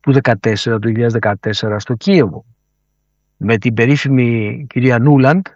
του 2014 στο Κίεβο, με την περίφημη κυρία Νούλαντ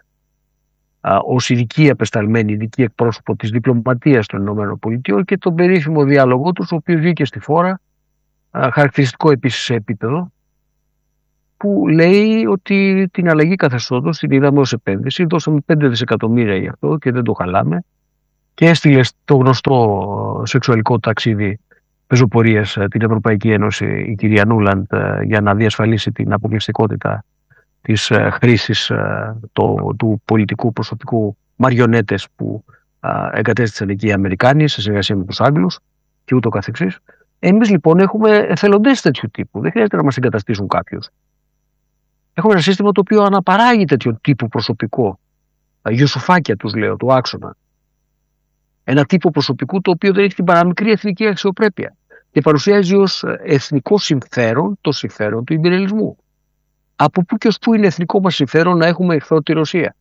ως ειδική απεσταλμένη, ειδική εκπρόσωπο της διπλωματίας των ΗΠΑ, και τον περίφημο διάλογο τους, ο οποίος βγήκε στη φόρα, χαρακτηριστικό επίσης σε επίπεδο, που λέει ότι την αλλαγή καθεστώτος την είδαμε ως επένδυση, δώσαμε 5 δισεκατομμύρια γι' αυτό και δεν το χαλάμε, και έστειλε στο γνωστό σεξουαλικό ταξίδι πεζοπορίας την Ευρωπαϊκή Ένωση η κυρία Νούλαντ για να διασφαλίσει την αποκλειστικότητα της χρήσης του πολιτικού προσωπικού μαριονέτες που εγκατέστησαν εκεί οι Αμερικάνοι σε συνεργασία με τους Άγγλους και ούτω καθεξής. Εμείς λοιπόν έχουμε εθελοντές τέτοιου τύπου, δεν χρειάζεται να μας εγκαταστήσουν κάποιους. Έχουμε ένα σύστημα το οποίο αναπαράγει τέτοιο τύπου προσωπικό, γιουσουφάκια τους λέω, του άξονα. Ένα τύπο προσωπικού το οποίο δεν έχει την παραμικρή εθνική αξιοπρέπεια και παρουσιάζει ως εθνικό συμφέρον το συμφέρον του ιμπεριαλισμού. Από πού και ως πού είναι εθνικό μας συμφέρον να έχουμε εχθρό τη Ρωσία?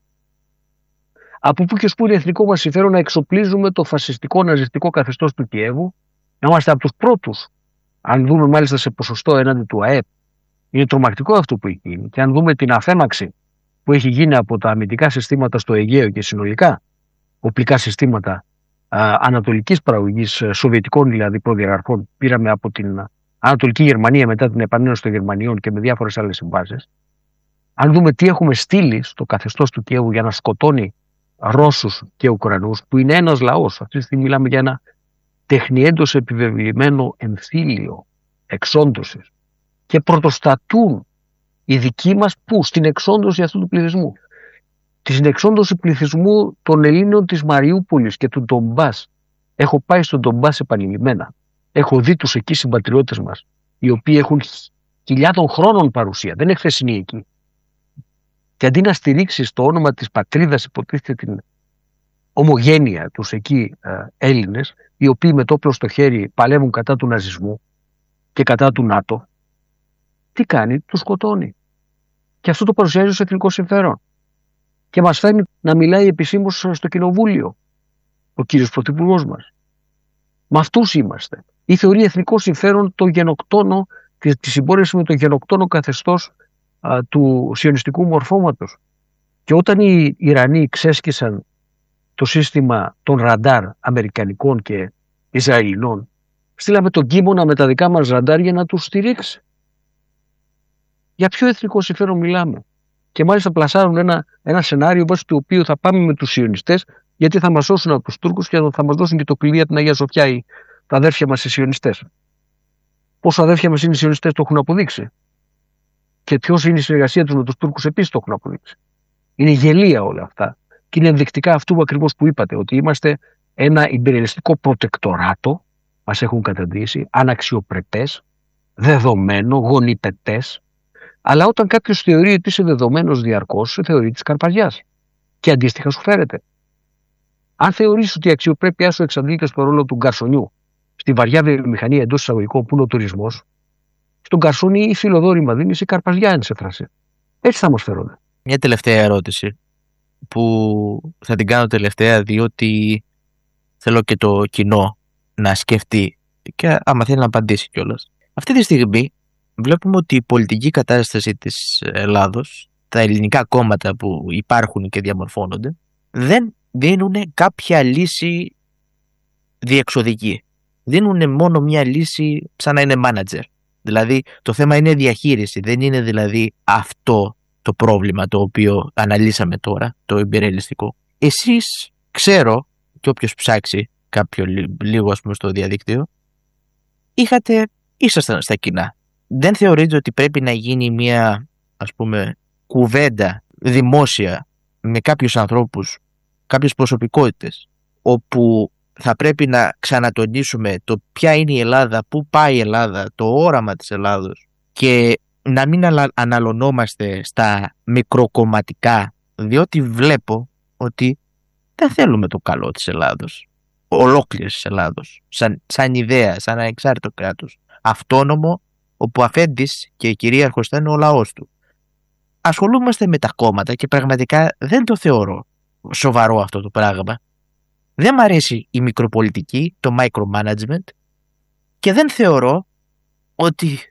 Από πού και ως πού είναι εθνικό μας συμφέρον να εξοπλίζουμε το φασιστικό ναζιστικό καθεστώς του Κιέβου, να είμαστε από τους πρώτους, αν δούμε μάλιστα σε ποσοστό έναντι του ΑΕΠ? Είναι τρομακτικό αυτό που έχει γίνει. Και αν δούμε την αφέμαξη που έχει γίνει από τα αμυντικά συστήματα στο Αιγαίο και συνολικά οπλικά συστήματα ανατολικής παραγωγής, σοβιετικών δηλαδή προδιαγραφών, πήραμε από την Ανατολική Γερμανία μετά την επανένωση των Γερμανιών και με διάφορες άλλες συμβάσεις. Αν δούμε τι έχουμε στείλει στο καθεστώς του Κιέβου για να σκοτώνει Ρώσους και Ουκρανούς, που είναι ένας λαός, αυτή τη στιγμή μιλάμε για ένα τεχνιέντος επιβεβλημένο εμφύλιο εξόντωσης, και πρωτοστατούν οι δικοί μας που στην εξόντωση αυτού του πληθυσμού. Στην εξόντωση πληθυσμού των Ελλήνων της Μαριούπολης και του Ντομπάς. Έχω πάει στον Ντομπάς επανειλημμένα. Έχω δει τους εκεί συμπατριώτες μας, οι οποίοι έχουν χιλιάδων χρόνων παρουσία, δεν είναι χθεσινοί εκεί. Και αντί να στηρίξεις το όνομα της πατρίδας, υποτίθεται την ομογένεια τους εκεί Έλληνες, οι οποίοι με το όπλο στο χέρι παλεύουν κατά του ναζισμού και κατά του ΝΑΤΟ, τι κάνει? Τους σκοτώνει. Και αυτό το παρουσιάζει ως εθνικό συμφέρον. Και μας φέρνει να μιλάει επισήμως στο κοινοβούλιο ο κύριος Πρωθυπουργός μας. Με αυτούς είμαστε. Ή θεωρεί εθνικό συμφέρον το γενοκτόνο, τη συμπόρευση με το γενοκτόνο καθεστώς του σιωνιστικού μορφώματος. Και όταν οι Ιρανοί ξέσκισαν το σύστημα των ραντάρ αμερικανικών και Ισραηλινών, στείλαμε τον Κίμωνα με τα δικά μας ραντάρ για να τους στηρίξει. Για ποιο εθνικό συμφέρον μιλάμε? Και μάλιστα πλασάρουν ένα σενάριο βάσει του οποίου θα πάμε με τους σιωνιστές, γιατί θα μας σώσουν από τους Τούρκους και θα μας δώσουν και το κλειδί από την Αγία Σοφιά τα αδέρφια μας οι σιωνιστές. Πόσο αδέρφια μας είναι οι σιωνιστές το έχουν αποδείξει. Και ποιος είναι η συνεργασία τους με τους Τούρκους επίσης το έχουν αποδείξει. Είναι γελία όλα αυτά. Και είναι ενδεικτικά αυτού ακριβώς που είπατε, ότι είμαστε ένα ιμπεριαλιστικό προτεκτοράτο, μας έχουν καταντήσει, αναξιοπρεπές, δεδομένο, γονιπετές. Αλλά όταν κάποιος θεωρεί ότι είσαι δεδομένος διαρκώς, θεωρεί της καρπαζιάς. Και αντίστοιχα σου φέρεται. Αν θεωρείς ότι η αξιοπρέπειά σου εξαντλείται στο ρόλο του γκαρσονιού, στη βαριά βιομηχανία εντός εισαγωγικών που είναι ο τουρισμός, στον γκαρσονί η φιλοδόρημα δίνεις, η καρπαζιά είναι σε φράση. Έτσι θα μας φέρονται. Μια τελευταία ερώτηση που θα την κάνω τελευταία, διότι θέλω και το κοινό να σκεφτεί και άμα θέλει να απαντήσει κιόλας. Αυτή τη στιγμή βλέπουμε ότι η πολιτική κατάσταση της Ελλάδος, τα ελληνικά κόμματα που υπάρχουν και διαμορφώνονται, δεν δίνουν κάποια λύση διεξοδική. Δίνουν μόνο μια λύση σαν να είναι manager. Δηλαδή το θέμα είναι διαχείριση. Δεν είναι δηλαδή αυτό το πρόβλημα το οποίο αναλύσαμε τώρα, το ιμπεριαλιστικό. Εσείς, ξέρω, και όποιος ψάξει κάποιο λίγο ας πούμε στο διαδίκτυο, ήσασταν στα κοινά. Δεν θεωρείτε ότι πρέπει να γίνει μια ας πούμε κουβέντα δημόσια με κάποιους ανθρώπους, κάποιες προσωπικότητες, όπου θα πρέπει να ξανατονίσουμε το ποια είναι η Ελλάδα, πού πάει η Ελλάδα, το όραμα της Ελλάδος, και να μην αναλωνόμαστε στα μικροκομματικά, διότι βλέπω ότι δεν θέλουμε το καλό της Ελλάδος, ολόκληρης της Ελλάδος, σαν ιδέα, σαν ανεξάρτητο κράτος, αυτόνομο, όπου αφέντης και κυρίαρχος θα είναι ο λαός του. Ασχολούμαστε με τα κόμματα και πραγματικά δεν το θεωρώ σοβαρό αυτό το πράγμα. Δεν μ' αρέσει η μικροπολιτική, το micromanagement, και δεν θεωρώ ότι